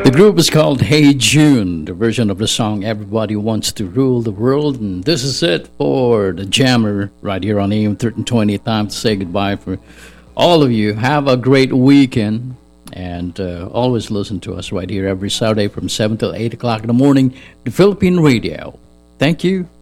The group is called Hey June, the version of the song Everybody Wants to Rule the World. And this is it for the Jammer right here on AM 1320. Time to say goodbye for all of you. Have a great weekend. And always listen to us right here every Saturday from 7 till 8 o'clock in the morning, the Philippine Radio. Thank you.